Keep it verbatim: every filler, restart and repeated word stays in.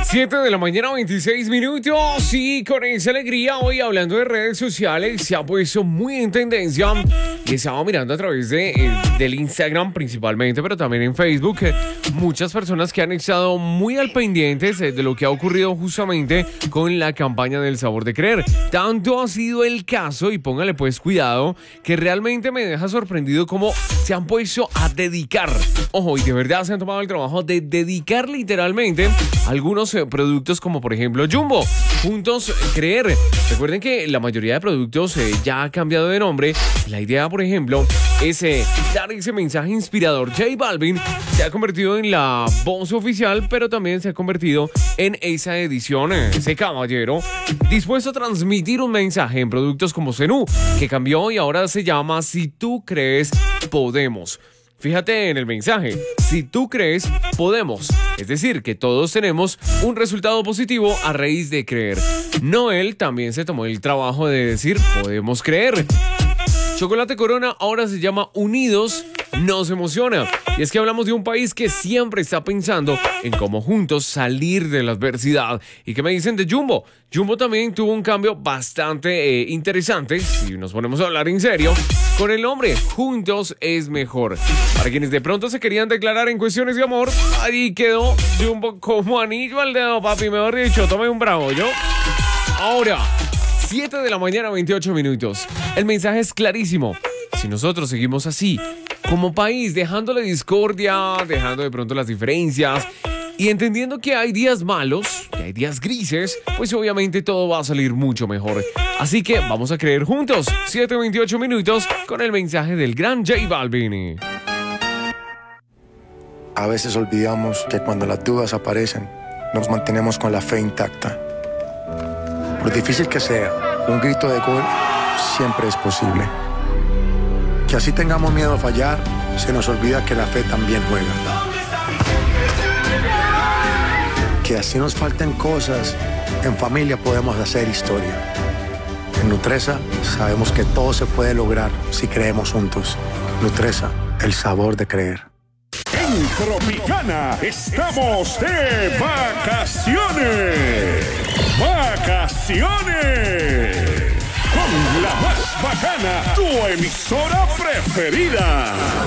siete de la mañana, veintiséis minutos. Y con esa alegría, hoy hablando de redes sociales, se ha puesto muy en tendencia. Y estaba mirando a través de, eh, del Instagram principalmente, pero también en Facebook. Eh, muchas personas que han estado muy al pendientes eh, de lo que ha ocurrido justamente con la campaña del sabor de creer. Tanto ha sido el caso, y póngale pues cuidado, que realmente me deja sorprendido cómo se han puesto a dedicar. Ojo, y de verdad se han tomado el trabajo de dedicar literalmente algunos eh, productos como por ejemplo Jumbo. Juntos Creer. Recuerden que la mayoría de productos eh, ya ha cambiado de nombre. La idea, por ejemplo, es eh, dar ese mensaje inspirador. J Balvin se ha convertido en la voz oficial, pero también se ha convertido en esa edición, eh, ese caballero, dispuesto a transmitir un mensaje en productos como Zenú, que cambió y ahora se llama Si tú crees, podemos. Fíjate en el mensaje, si tú crees, podemos. Es decir, que todos tenemos un resultado positivo a raíz de creer. Noel también se tomó el trabajo de decir, podemos creer. Chocolate Corona ahora se llama Unidos nos emociona. Y es que hablamos de un país que siempre está pensando en cómo juntos salir de la adversidad. ¿Y qué me dicen de Jumbo? Jumbo también tuvo un cambio bastante eh, interesante, si nos ponemos a hablar en serio, con el nombre Juntos es Mejor. Para quienes de pronto se querían declarar en cuestiones de amor, ahí quedó Jumbo como anillo al dedo, papi, mejor dicho, tome un bravo, ¿yo? Ahora, siete de la mañana, veintiocho minutos. El mensaje es clarísimo. Si nosotros seguimos así, como país, dejando la discordia, dejando de pronto las diferencias y entendiendo que hay días malos, que hay días grises, pues obviamente todo va a salir mucho mejor. Así que vamos a creer juntos. siete veintiocho minutos con el mensaje del gran J Balvin. A veces olvidamos que cuando las dudas aparecen, nos mantenemos con la fe intacta. Por difícil que sea, un grito de gol siempre es posible. Que así tengamos miedo a fallar, se nos olvida que la fe también juega. Que así nos falten cosas, en familia podemos hacer historia. En Nutresa sabemos que todo se puede lograr si creemos juntos. Nutresa, el sabor de creer. En Tropicana estamos de vacaciones. ¡Vacaciones! Con la más bacana, tu emisora preferida.